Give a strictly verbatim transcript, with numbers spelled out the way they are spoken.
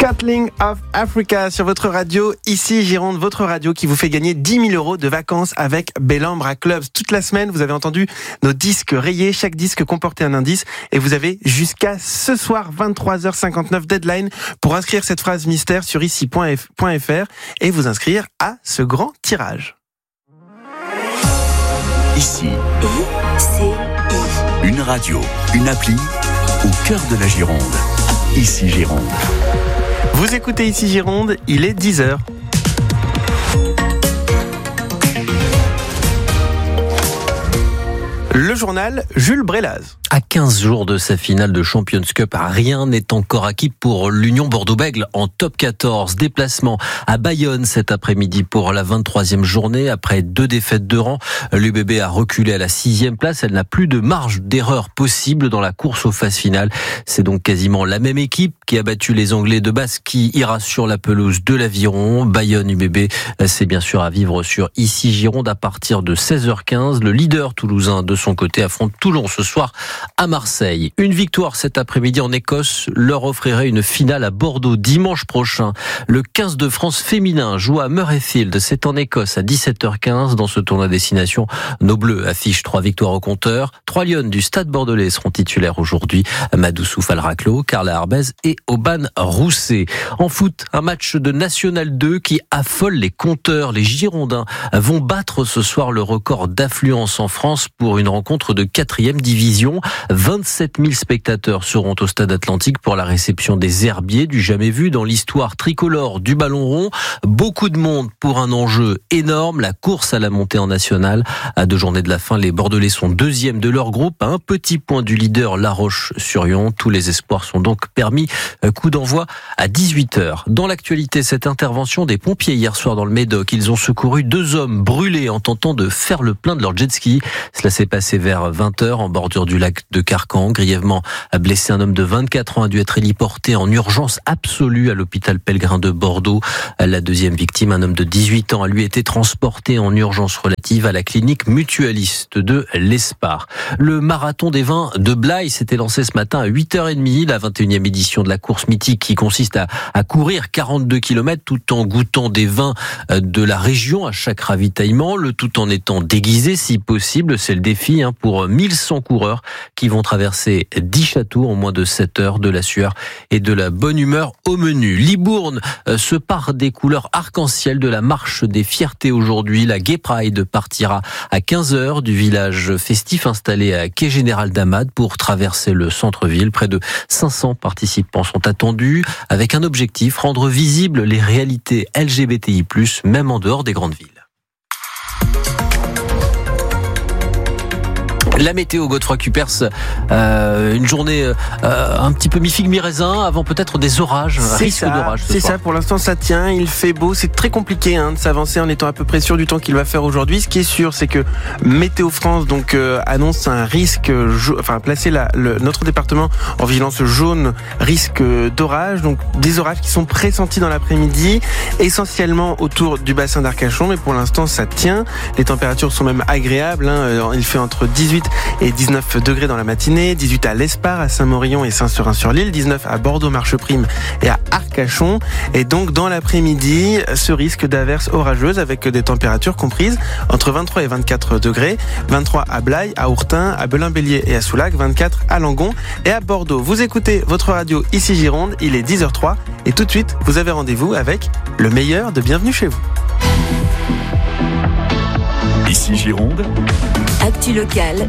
Scotland of Africa sur votre radio, ici Gironde, votre radio qui vous fait gagner dix mille euros de vacances avec Bellambra Clubs. Toute la semaine, vous avez entendu nos disques rayés, chaque disque comportait un indice et vous avez jusqu'à ce soir vingt-trois heures cinquante-neuf deadline pour inscrire cette phrase mystère sur ici point f r et vous inscrire à ce grand tirage. Ici, une radio, une appli au cœur de la Gironde. Ici Gironde. Vous écoutez Ici Gironde, il est dix heures. Le journal Jules Brélaz. À quinze jours de sa finale de Champions Cup, rien n'est encore acquis pour l'Union Bordeaux-Bègles en top quatorze. Déplacement à Bayonne cet après-midi pour la vingt-troisième journée. Après deux défaites de rang, l'U B B a reculé à la sixième place. Elle n'a plus de marge d'erreur possible dans la course aux phases finales. C'est donc quasiment la même équipe qui a battu les Anglais de Basse qui ira sur la pelouse de l'Aviron. Bayonne U B B, c'est bien sûr à vivre sur Ici Gironde à partir de seize heures quinze. Le leader toulousain de son côté affronte Toulon ce soir à Marseille. Une victoire cet après-midi en Écosse leur offrirait une finale à Bordeaux dimanche prochain. Le quinze de France féminin joue à Murrayfield. C'est en Écosse à dix-sept heures quinze. Dans ce tournoi destination, nos Bleus affichent trois victoires au compteur. Trois Lionnes du Stade Bordelais seront titulaires aujourd'hui. Madoussou Falraclo, Carla Arbez et Aubane Rousset. En foot, un match de National deux qui affole les compteurs. Les Girondins vont battre ce soir le record d'affluence en France pour une rencontre de quatrième division. vingt-sept mille spectateurs seront au Stade Atlantique pour la réception des Herbiers, du jamais vu dans l'histoire tricolore du ballon rond. Beaucoup de monde pour un enjeu énorme, la course à la montée en nationale. À deux journées de la fin, les Bordelais sont deuxièmes de leur groupe, à un petit point du leader La Roche-sur-Yon. Tous les espoirs sont donc permis. Coup d'envoi à dix-huit heures. Dans l'actualité, cette intervention des pompiers hier soir dans le Médoc. Ils ont secouru deux hommes brûlés en tentant de faire le plein de leur jet ski. Cela s'est passé vers vingt heures en bordure du lac de Carcan. Grièvement blessé, un homme de vingt-quatre ans a dû être héliporté en urgence absolue à l'hôpital Pellegrin de Bordeaux. La deuxième victime, un homme de dix-huit ans, a lui été transporté en urgence relative à la clinique mutualiste de l'Espar. Le marathon des vins de Blaye s'était lancé ce matin à huit heures trente, la vingt et unième édition de la course mythique qui consiste à, à courir quarante-deux kilomètres tout en goûtant des vins de la région à chaque ravitaillement, le tout en étant déguisé si possible. C'est le défi hein, pour mille cent coureurs qui vont traverser dix châteaux en moins de sept heures, de la sueur et de la bonne humeur au menu. Libourne se part des couleurs arc-en-ciel de la marche des fiertés aujourd'hui. La Gay Pride partira à quinze heures du village festif installé à Quai Général d'Amade pour traverser le centre-ville. Près de cinq cents participants sont attendus avec un objectif, rendre visibles les réalités L G B T I plus, même en dehors des grandes villes. La météo, Godefroy Cupers, euh, une journée euh, un petit peu mi-figue, mi-raisin, avant peut-être des orages, un risque ça, d'orage ce C'est soir. ça, pour l'instant ça tient, il fait beau, c'est très compliqué hein, de s'avancer en étant à peu près sûr du temps qu'il va faire aujourd'hui. Ce qui est sûr, c'est que Météo France donc euh, annonce un risque, ja- enfin placer la, le, notre département en vigilance jaune, risque d'orage, donc des orages qui sont pressentis dans l'après-midi, essentiellement autour du bassin d'Arcachon, mais pour l'instant ça tient. Les températures sont même agréables, hein, il fait entre dix-huit et dix-neuf degrés dans la matinée, dix-huit à l'Espar, à Saint-Maurion et Saint-Seurin-sur-l'Île, dix-neuf à Bordeaux-Marcheprime et à Arcachon. Et donc dans l'après-midi, ce risque d'averses orageuses avec des températures comprises entre vingt-trois et vingt-quatre degrés, vingt-trois à Blaye, à Ourtin, à Belin-Bélier et à Soulac, vingt-quatre à Langon et à Bordeaux. Vous écoutez votre radio Ici Gironde, il est dix heures zéro trois et tout de suite, vous avez rendez-vous avec le meilleur de Bienvenue chez vous. Ici Gironde. Actu locale,